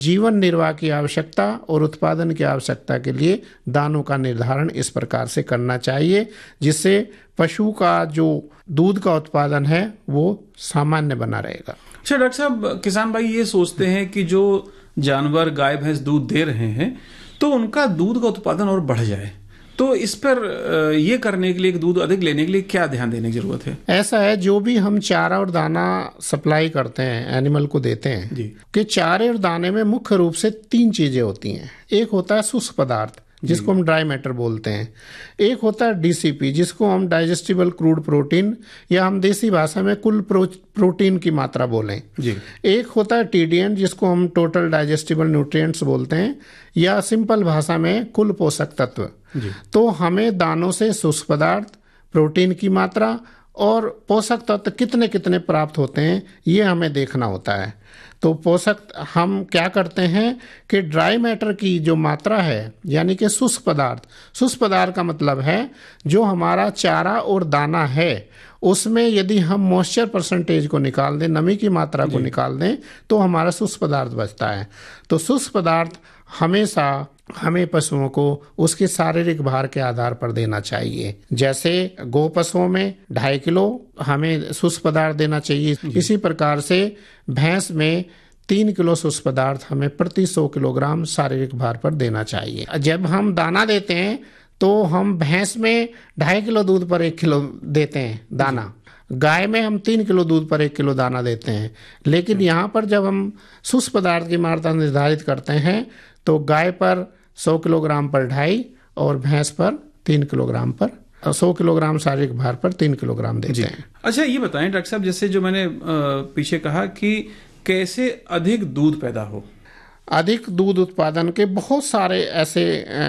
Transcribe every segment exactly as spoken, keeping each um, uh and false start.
जीवन निर्वाह की आवश्यकता और उत्पादन की आवश्यकता के लिए दानों का निर्धारण इस प्रकार से करना चाहिए, जिससे पशु का जो दूध का उत्पादन है वो सामान्य बना रहेगा। अच्छा डॉक्टर साहब, किसान भाई ये सोचते हैं कि जो जानवर गाय भैंस दूध दे रहे हैं तो उनका दूध का उत्पादन और बढ़ जाए, तो इस पर ये करने के लिए, दूध अधिक लेने के लिए क्या ध्यान देने की जरूरत है? ऐसा है, जो भी हम चारा और दाना सप्लाई करते हैं, एनिमल को देते हैं जी, कि चारे और दाने में मुख्य रूप से तीन चीजें होती हैं। एक होता है शुष्क पदार्थ जिसको हम ड्राई मैटर बोलते हैं, एक होता है डीसीपी जिसको हम डाइजेस्टिबल क्रूड प्रोटीन या हम देसी भाषा में कुल प्रो, प्रोटीन की मात्रा बोलें जी, एक होता है टीडीएन जिसको हम टोटल डाइजेस्टिबल न्यूट्रिएंट्स बोलते हैं, या सिंपल भाषा में कुल पोषक तत्व जी। तो हमें दानों से शुष्क पदार्थ, प्रोटीन की मात्रा और पोषक तत्व कितने कितने प्राप्त होते हैं ये हमें देखना होता है। तो पोषक हम क्या करते हैं कि ड्राई मैटर की जो मात्रा है, यानी कि शुष्क पदार्थ, शुष्क पदार्थ का मतलब है जो हमारा चारा और दाना है उसमें यदि हम मॉइस्चर परसेंटेज को निकाल दें, नमी की मात्रा को निकाल दें, तो हमारा शुष्क पदार्थ बचता है। तो शुष्क पदार्थ हमेशा हमें पशुओं को उसके शारीरिक भार के आधार पर देना चाहिए। जैसे गौ पशुओं में ढाई किलो हमें शुष्क पदार्थ देना चाहिए, इसी प्रकार से भैंस में तीन किलो शुष्क पदार्थ हमें प्रति सौ किलोग्राम शारीरिक भार पर देना चाहिए। जब हम दाना देते हैं तो हम भैंस में ढाई किलो दूध पर एक किलो देते हैं दाना, गाय में हम तीन किलो दूध पर एक किलो दाना देते हैं। लेकिन यहाँ पर जब हम शुष्क पदार्थ की मात्रा निर्धारित करते हैं तो गाय पर सौ किलोग्राम पर ढाई और भैंस पर तीन किलोग्राम पर सौ किलोग्राम शारीरिक भार पर तीन किलोग्राम देते हैं। अच्छा ये बताएं डॉक्टर साहब, जैसे जो मैंने पीछे कहा कि कैसे अधिक दूध पैदा हो। अधिक दूध उत्पादन के बहुत सारे ऐसे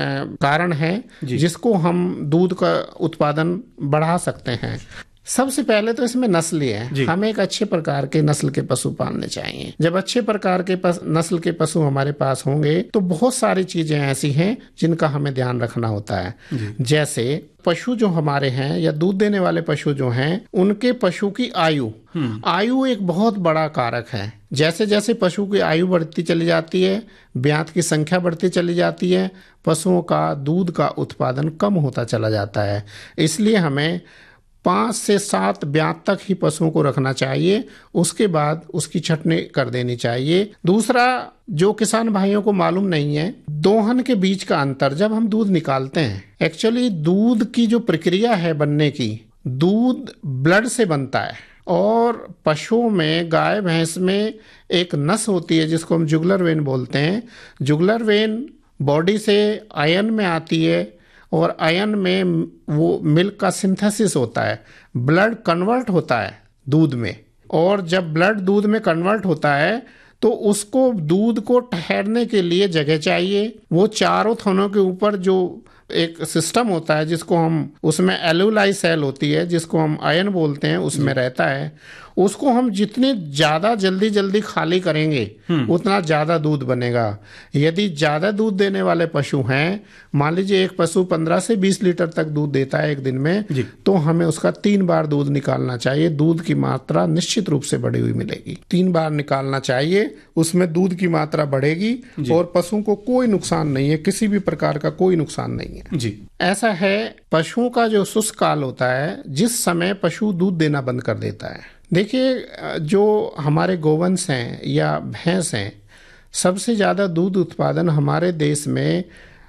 कारण हैं जिसको हम दूध का उत्पादन बढ़ा सकते हैं। सबसे पहले तो इसमें नस्ल है, हमें एक अच्छे प्रकार के नस्ल के पशु पालने चाहिए। जब अच्छे प्रकार के पस, नस्ल के पशु हमारे पास होंगे तो बहुत सारी चीजें ऐसी हैं जिनका हमें ध्यान रखना होता है। जैसे पशु जो हमारे हैं या दूध देने वाले पशु जो हैं, उनके पशु की आयु आयु एक बहुत बड़ा कारक है। जैसे जैसे पशु की आयु बढ़ती चली जाती है, ब्यात की संख्या बढ़ती चली जाती है, पशुओं का दूध का उत्पादन कम होता चला जाता है। इसलिए हमें पाँच से सात ब्यात तक ही पशुओं को रखना चाहिए, उसके बाद उसकी छटनी कर देनी चाहिए। दूसरा, जो किसान भाइयों को मालूम नहीं है, दोहन के बीच का अंतर। जब हम दूध निकालते हैं, एक्चुअली दूध की जो प्रक्रिया है बनने की, दूध ब्लड से बनता है और पशुओं में, गाय भैंस में एक नस होती है जिसको हम जुगुलर वेन बोलते हैं। जुगुलर वेन बॉडी से आयन में आती है और आयन में वो मिल्क का सिंथेसिस होता है, ब्लड कन्वर्ट होता है दूध में, और जब ब्लड दूध में कन्वर्ट होता है तो उसको दूध को ठहरने के लिए जगह चाहिए। वो चारों थनों के ऊपर जो एक सिस्टम होता है जिसको हम, उसमें एल्यूलाई सेल होती है जिसको हम आयन बोलते हैं, उसमें रहता है। उसको हम जितने ज्यादा जल्दी जल्दी खाली करेंगे उतना ज्यादा दूध बनेगा। यदि ज्यादा दूध देने वाले पशु हैं, मान लीजिए एक पशु पंद्रह से बीस लीटर तक दूध देता है एक दिन में, तो हमें उसका तीन बार दूध निकालना चाहिए। दूध की मात्रा निश्चित रूप से बढ़ी हुई मिलेगी। तीन बार निकालना चाहिए, उसमें दूध की मात्रा बढ़ेगी और पशु को कोई नुकसान नहीं है, किसी भी प्रकार का कोई नुकसान नहीं है जी। ऐसा है, पशुओं का जो शुष्क काल होता है, जिस समय पशु दूध देना बंद कर देता है। देखिए, जो हमारे गोवंश हैं या भैंस हैं, सबसे ज्यादा दूध उत्पादन हमारे देश में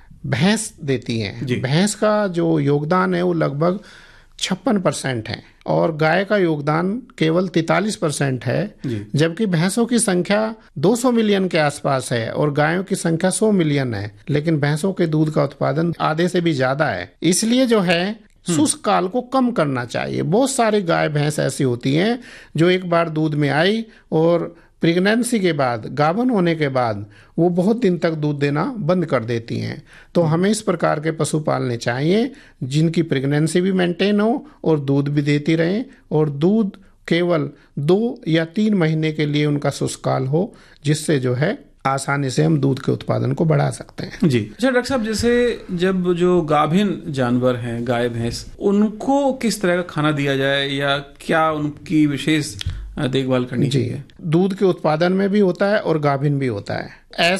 भैंस देती हैं। भैंस का जो योगदान है वो लगभग छप्पन परसेंट है और गाय का योगदान केवल तैंतालीस परसेंट है, जबकि भैंसों की संख्या दो सौ मिलियन के आसपास है और गायों की संख्या सौ मिलियन है, लेकिन भैंसों के दूध का उत्पादन आधे से भी ज्यादा है। इसलिए जो है शुष्क काल को कम करना चाहिए। बहुत सारी गाय भैंस ऐसी होती हैं जो एक बार दूध में आई और प्रेगनेंसी के बाद, गाभन होने के बाद वो बहुत दिन तक दूध देना बंद कर देती हैं। तो हमें इस प्रकार के पशु पालने चाहिए जिनकी प्रेगनेंसी भी मेंटेन हो और दूध भी देती रहें, और दूध केवल दो या तीन महीने के लिए उनका शुष्क काल हो, जिससे जो है आसानी से हम दूध के उत्पादन को बढ़ा सकते हैं जी। अच्छा डॉक्टर साहब, जैसे जब जो गाभिन जानवर हैं, गाय भैंस, उनको किस तरह का खाना दिया जाए या क्या उनकी विशेष देखभाल करनी चाहिए? दूध के उत्पादन में भी होता है और गाभिन भी होता है।